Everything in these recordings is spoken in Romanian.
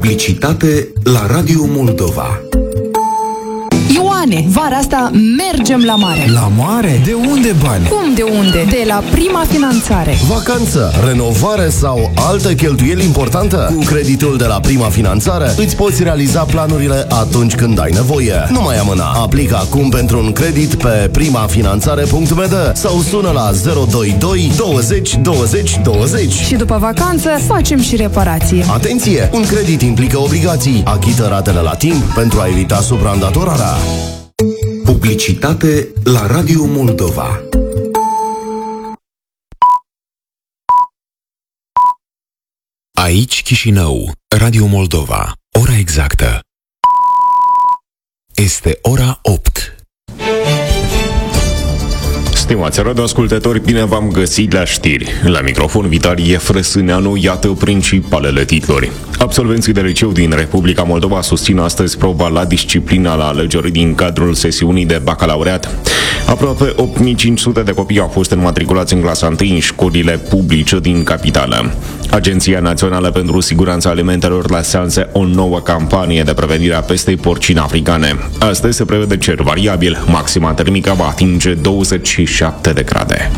Publicitate la Radio Moldova. Ioane, vara asta mergem la mare. La mare? De unde bani? Cum de unde? De la Prima Finanțare. Vacanță, renovare sau altă cheltuieli importantă? Cu creditul de la Prima Finanțare îți poți realiza planurile atunci când ai nevoie. Nu mai amâna. Aplică acum pentru un credit pe primafinanțare.md sau sună la 022 20 20 20. Și după vacanță facem și reparație. Atenție! Un credit implică obligații. Achită ratele la timp pentru a evita supraîndatorarea. Publicitate la Radio Moldova. Aici Chișinău, Radio Moldova. Ora exactă este ora 8. Stimați radioascultători, bine v-am găsit la știri. La microfon Vitalie Frăsâneanu, iată principalele titluri. Absolvenții de liceu din Republica Moldova susțin astăzi proba la disciplina la alegeri din cadrul sesiunii de bacalaureat. Aproape 8500 de copii au fost înmatriculați în clasa 1 în școlile publice din capitală. Agenția Națională pentru Siguranța Alimentelor lansează o nouă campanie de prevenire a pestei porcine africane. Astăzi se prevede cer variabil, maxima termică va atinge 27 de grade.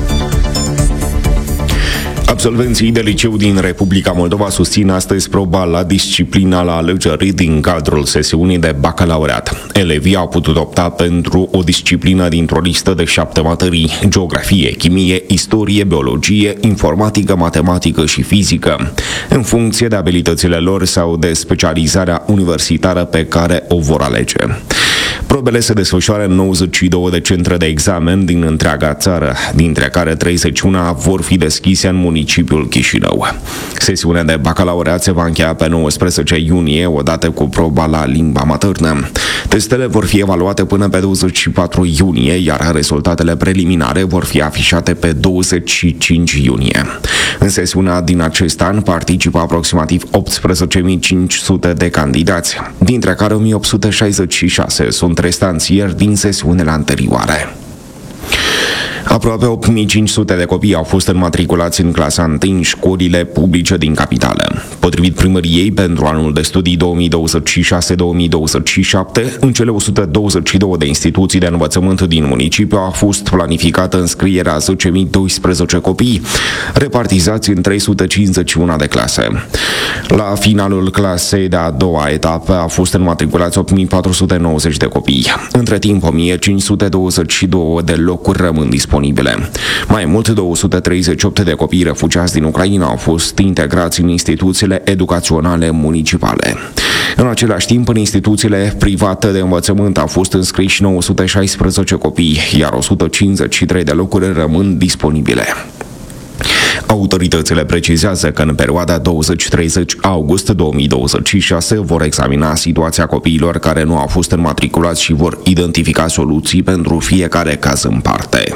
Absolvenții de liceu din Republica Moldova susțin astăzi proba la disciplina la alegeri din cadrul sesiunii de bacalaureat. Elevii au putut opta pentru o disciplină dintr-o listă de 7 materii: geografie, chimie, istorie, biologie, informatică, matematică și fizică, în funcție de abilitățile lor sau de specializarea universitară pe care o vor alege. Probele se desfășoară în 92 de centre de examen din întreaga țară, dintre care 31 vor fi deschise în municipiul Chișinău. Sesiunea de bacalaureat se va încheia pe 19 iunie, odată cu proba la limba maternă. Testele vor fi evaluate până pe 24 iunie, iar rezultatele preliminare vor fi afișate pe 25 iunie. În sesiunea din acest an participă aproximativ 18.500 de candidați, dintre care 1.866 sunt restanțieri din sesiunile anterioare. Aproape 8500 de copii au fost înmatriculați în clasa 1 în școlile publice din capitală. Potrivit primăriei, pentru anul de studii 2026-2027, în cele 122 de instituții de învățământ din municipiu a fost planificată înscrierea 10.012 copii, repartizați în 351 de clase. La finalul clasei de-a doua etapă au fost înmatriculați 8.490 de copii. Între timp, 1.522 de locuri rămân disponibile. Mai mult, 238 de copii refugiați din Ucraina au fost integrați în instituțiile educaționale municipale. În același timp, în instituțiile private de învățământ au fost înscriși 916 copii, iar 153 de locuri rămân disponibile. Autoritățile precizează că în perioada 20-30 august 2026 vor examina situația copiilor care nu au fost înmatriculați și vor identifica soluții pentru fiecare caz în parte.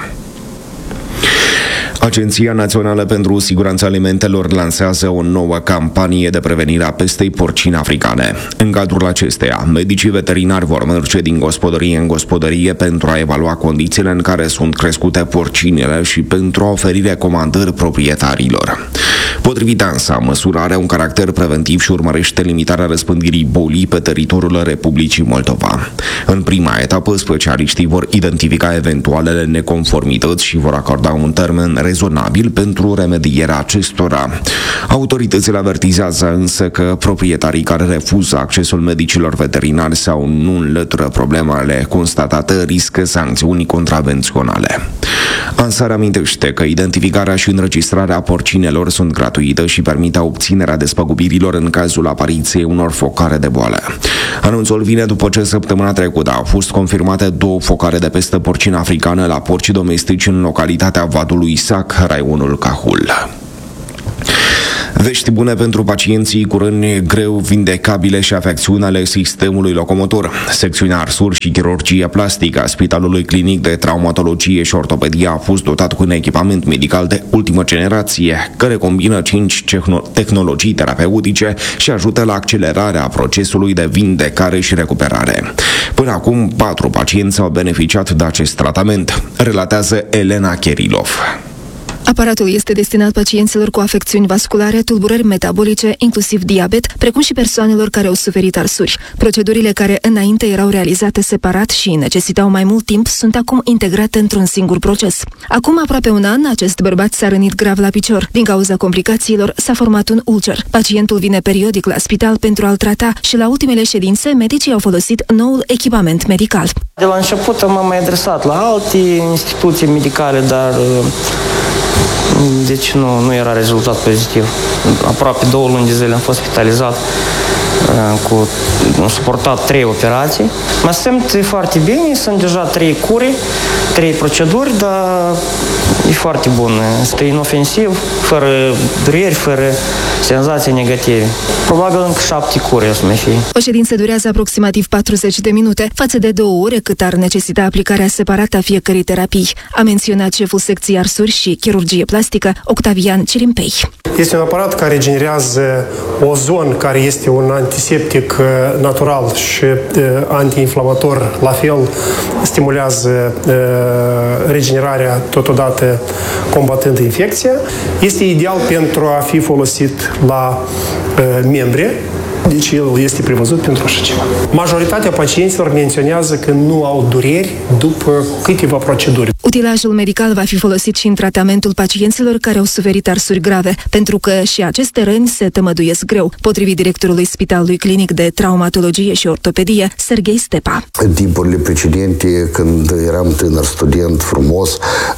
Agenția Națională pentru Siguranța Alimentelor lansează o nouă campanie de prevenire a pestei porcine africane. În cadrul acesteia, medicii veterinari vor merge din gospodărie în gospodărie pentru a evalua condițiile în care sunt crescute porcinele și pentru a oferi recomandări proprietarilor. Potrivit ANSA, măsura are un caracter preventiv și urmărește limitarea răspândirii bolii pe teritoriul Republicii Moldova. În prima etapă, specialiștii vor identifica eventualele neconformități și vor acorda un termen rezonabil pentru remedierea acestora. Autoritățile avertizează însă că proprietarii care refuză accesul medicilor veterinari sau nu înlătură problemele constatate riscă sancțiuni contravenționale. ANSA amintește că identificarea și înregistrarea porcinelor sunt gratuite și permite obținerea despăgubirilor în cazul apariției unor focare de boală. Anunțul vine după ce săptămâna trecută au fost confirmate 2 focare de pestă porcină africană la porci domestici în localitatea Vadul Isac, raionul Cahul. Vești bune pentru pacienții cu răni greu vindecabile și afecțiuni ale sistemului locomotor. Secțiunea arsuri și chirurgie plastică a Spitalului Clinic de Traumatologie și Ortopedie a fost dotat cu un echipament medical de ultimă generație, care combină 5 tehnologii terapeutice și ajută la accelerarea procesului de vindecare și recuperare. Până acum, 4 pacienți au beneficiat de acest tratament, relatează Elena Kerilov. Aparatul este destinat pacienților cu afecțiuni vasculare, tulburări metabolice, inclusiv diabet, precum și persoanelor care au suferit arsuri. Procedurile care înainte erau realizate separat și necesitau mai mult timp sunt acum integrate într-un singur proces. Acum aproape un an, acest bărbat s-a rănit grav la picior. Din cauza complicațiilor s-a format un ulcer. Pacientul vine periodic la spital pentru a-l trata și la ultimele ședințe medicii au folosit noul echipament medical. De la început m-am mai adresat la alte instituții medicale, dar deci nu era rezultat pozitiv. Aproape 2 luni de zile am fost spitalizat, am suportat 3 operații. Mă simt foarte bine, sunt deja 3 curi, 3 proceduri, dar e foarte bun. Este inofensiv, fără dureri, fără senzații negative. Probabil încă 7 curi o să mai fie. O ședință durează aproximativ 40 de minute, față de 2 ore cât ar necesita aplicarea separată a fiecărei terapii, a menționat șeful secției arsuri și chirurgie plastică, Octavian Cirimpei. Este un aparat care generează ozon, care este un antiseptic natural și antiinflamator, la fel stimulează regenerarea, totodată combatând infecția. Este ideal pentru a fi folosit la membre, deci el este prevăzut pentru așa ceva. Majoritatea pacienților menționează că nu au dureri după câteva proceduri. Utilajul medical va fi folosit și în tratamentul pacienților care au suferit arsuri grave, pentru că și aceste răni se tămăduiesc greu, potrivit directorului Spitalului Clinic de Traumatologie și Ortopedie, Serghei Stepa. În timpurile precedente, când eram tânăr, student frumos,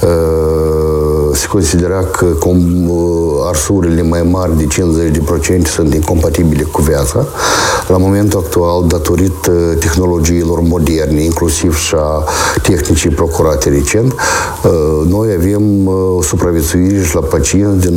se considera că arsurile mai mari de 50% sunt incompatibile cu viața. La momentul actual, datorită tehnologiilor moderne, inclusiv și a tehnicii procurate recent, noi avem supraviețuire la pacienți de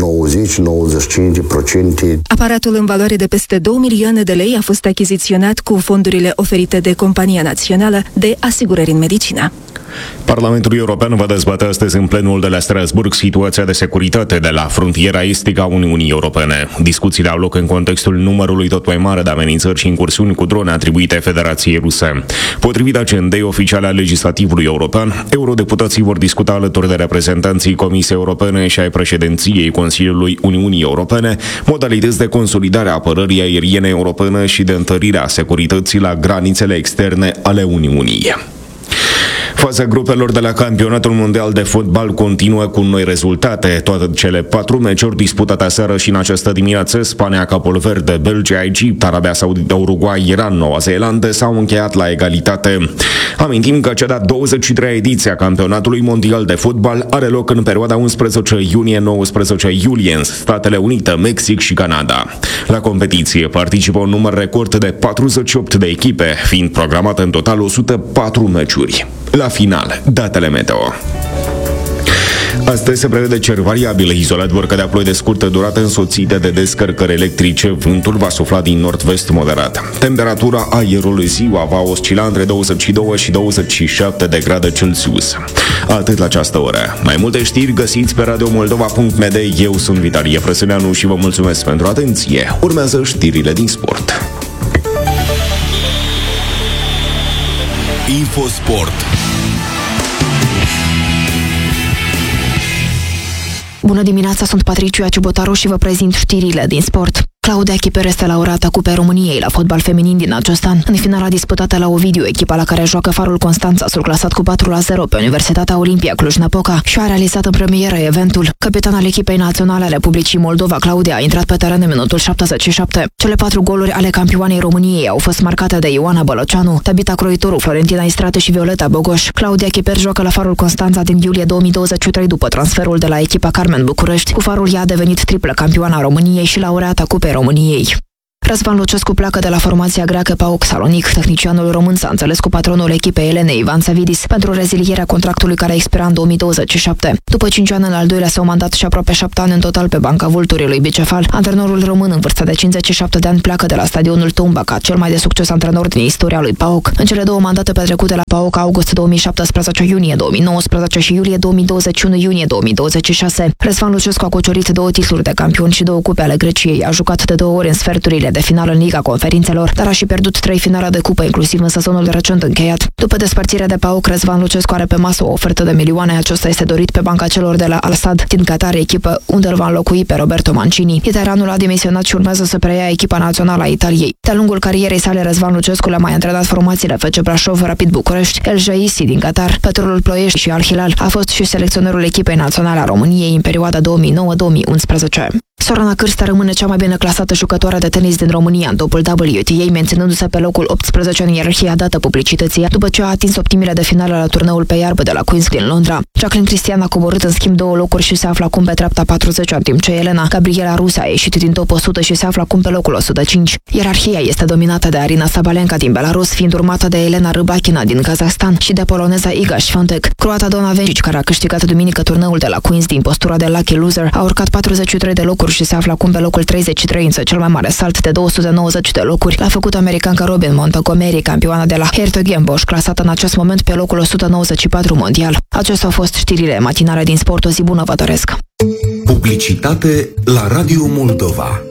90-95%. Aparatul în valoare de peste 2 milioane de lei a fost achiziționat cu fondurile oferite de Compania Națională de Asigurări în Medicină. Parlamentul European va dezbate astăzi în plenul de la Strasbourg situația de securitate de la frontiera estică a Uniunii Europene. Discuțiile au loc în contextul numărului tot mai mare de amenințări și incursiuni cu drone atribuite Federației Ruse. Potrivit agendei oficiale a legislativului european, eurodeputații vor discuta alături de reprezentanții Comisiei Europene și ai președinției Consiliului Uniunii Europene modalități de consolidare a apărării aeriene europene și de întărirea securității la granițele externe ale Uniunii. Faza grupelor de la Campionatul Mondial de Fotbal continuă cu noi rezultate. Toate cele 4 meciuri disputate aseară și în această dimineață, Spania, Capul Verde, Belgia, Egipt, Arabia Saudită, Uruguay, Iran, Noua Zeelandă s-au încheiat la egalitate. Amintim că cea de-a 23-a ediție a Campionatului Mondial de Fotbal are loc în perioada 11 iunie-19 iulie în Statele Unite, Mexic și Canada. La competiție participă un număr record de 48 de echipe, fiind programate în total 104 meciuri. La final, datele meteo. Astăzi se prevede cer variabil, izolat vor cădea ploi de scurtă durată însoțite de descărcări electrice, vântul va sufla din nord-vest moderat. Temperatura aerului ziua va oscila între 22 și 27 de grade Celsius. Atât la această oră. Mai multe știri găsiți pe radiomoldova.md. Eu sunt Vitalie Frăsâneanu și vă mulțumesc pentru atenție. Urmează știrile din sport. Infosport. Bună dimineața, sunt Patriciu Ciubotaru și vă prezint știrile din sport. Claudia Chiper este laureată Cupei României la fotbal feminin din acest an. În finala disputată la Ovidiu, echipa la care joacă Farul Constanța s-a clasat cu 4-0 pe Universitatea Olimpia Cluj-Napoca și a realizat în premieră eventul. Capitana al echipei naționale ale Republicii Moldova, Claudia, a intrat pe teren în minutul 77. Cele 4 goluri ale campioanei României au fost marcate de Ioana Bălăceanu, Tabita Croitoru, Florentina Istrate și Violeta Bogoș. Claudia Chiper joacă la Farul Constanța din iulie 2023 după transferul de la echipa Carmen București. Cu Farul ea a devenit triplă campioana României și laureata Cupei României. Răzvan Lucescu pleacă de la formația greacă PAOK Salonic. Tehnicianul român s-a înțeles cu patronul echipei elene, Ivan Savidis, pentru rezilierea contractului care expira în 2027. După 5 ani în al doilea său mandat și aproape 7 ani în total pe banca vulturilor Bicefal, antrenorul român în vârstă de 57 de ani pleacă de la stadionul Tumba ca cel mai de succes antrenor din istoria lui PAOK. În cele 2 mandate petrecute la PAOK, august 2017, iunie 2019 și iulie 2021, iunie 2026, Răzvan Lucescu a cucerit 2 titluri de campion și 2 cupe ale Greciei, a jucat de 2 ori în sferturile de de finală în Liga Conferințelor, dar a și pierdut 3 finale de cupă, inclusiv în sezonul recent încheiat. După despărțirea de PAOK, Răzvan Lucescu are pe masă o ofertă de milioane. Acesta este dorit pe banca celor de la Al Sadd din Qatar, echipă unde îl va înlocui pe Roberto Mancini. Itaranul a demisionat și urmează să preia echipa națională a Italiei. De-a lungul carierei sale, Răzvan Lucescu le-a mai antrenat formațiile FC Brașov, Rapid București, El Jaisi din Qatar, Petrolul Ploiești și Al Hilal. A fost și selecționerul echipei naționale a României în perioada 2009-2011. Sorana Cârstea rămâne cea mai bine clasată jucătoare de tenis din România în topul WTA, menținându-se pe locul 18 în ierarhia dată publicității, după ce a atins optimile de finală la turneul pe iarbă de la Queens din Londra. Jacqueline Cristian a coborât în schimb 2 locuri și se află acum pe treapta 40, în timp ce Elena Gabriela Rusa a ieșit din top 100 și se află acum pe locul 105. Ierarhia este dominată de Arina Sabalenka din Belarus, fiind urmată de Elena Rybakina din Kazahstan și de poloneza Iga Świątek. Croata Dona Vencic, care a câștigat duminică turneul de la Queens din postura de lucky loser, a urcat 43 de locuri și se află acum pe locul 33, însă cel mai mare salt de 290 de locuri l-a făcut americanca Robin Montgomery, campioana de la Hertogenbosch, clasată în acest moment pe locul 194 mondial. Acestea au fost știrile matinale din sport. O zi bună vă doresc! Publicitate la Radio Moldova.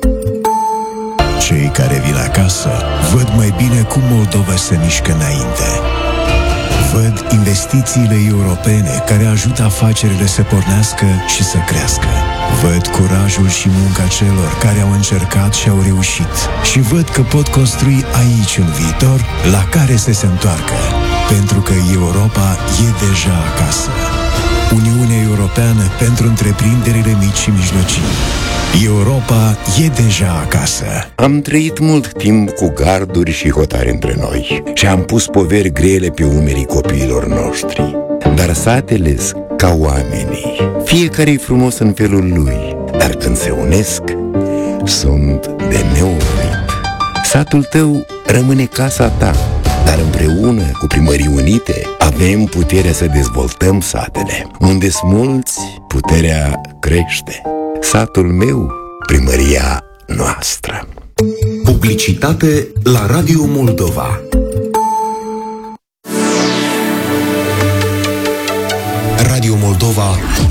Cei care vin acasă văd mai bine cum Moldova se mișcă înainte. Văd investițiile europene care ajută afacerile să pornească și să crească. Văd curajul și munca celor care au încercat și au reușit. Și văd că pot construi aici un viitor la care să se întoarcă. Pentru că Europa e deja acasă. Uniunea Europeană pentru întreprinderile mici și mijlocii. Europa e deja acasă. Am trăit mult timp cu garduri și hotare între noi și am pus poveri grele pe umerii copiilor noștri. Dar satele-s ca oamenii. Fiecare-i frumos în felul lui, dar când se unesc, sunt de neoprit. Satul tău rămâne casa ta, dar împreună cu Primării Unite avem puterea să dezvoltăm satele. Unde-s mulți, puterea crește. Satul meu, primăria noastră. Publicitate la Radio Moldova. Radio Moldova